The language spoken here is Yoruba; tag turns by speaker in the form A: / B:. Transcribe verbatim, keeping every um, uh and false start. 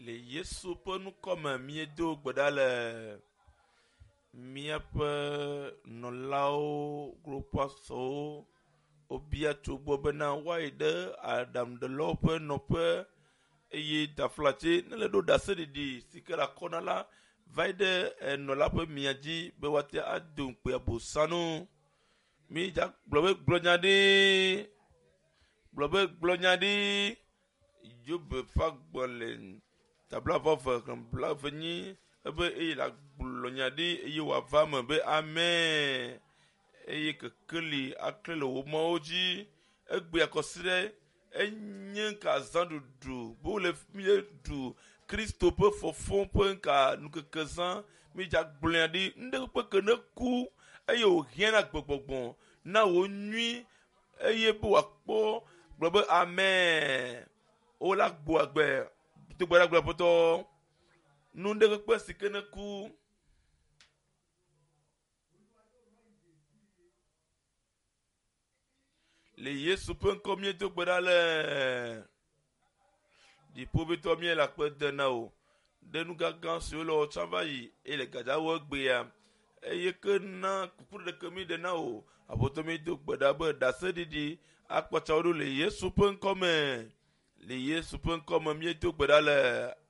A: le Yesu ƒe nukɔme míedo gbe ɖa le míaƒe nɔlawo glopasɔwo wobia tso gbɔ bena woayi ɖe aɖaŋuɖelawo ƒe nɔƒe eye taflatse ne le ɖo ɖaseɖiɖi si ke le akɔna la va yi ɖe nɔla ƒe mia dzi be woate ado ŋukpe abosanu. Mi dza gblɔ be gblɔnya ɖi gblɔ be gblɔnya ɖi Jobe fa gbɔ le tabla vɔve bla venyi ebe eye la gblɔnya ɖi eye wòava me be amen eye kekeli akle le wo mɔwo dzi egbe akɔsi ɖe enye nka zãɖuɖu be wole mie ɖu Kristo ƒe fɔfɔ ƒe nka nukeke zã mi dza gblɔnya ɖi ŋɖe ƒe ke ne ku eye wòhiã na gbegbɔgbɔ na wo nyui eye be wòakpɔ gblɔ be amen wola gbo agbe to gbe ɖa gblɔ ƒetɔ nu ɖe kpe si ke ne ku le Yesu ƒe ŋkɔ míedo gbe ɖa le dziƒoʋĩtɔ mie le akpe de na wo ɖe nu gãgã siwo le wɔtsam va yi eye le gadawɔ egbea eye ke na kuku ɖeke mi ɖe na wo aƒetɔ míedo gbe ɖa be ɖaseɖiɖi akpɔtsa wo ɖo le Yesu ƒe ŋkɔ me le Yesu ƒe ŋkɔ me míedo gbe ɖa le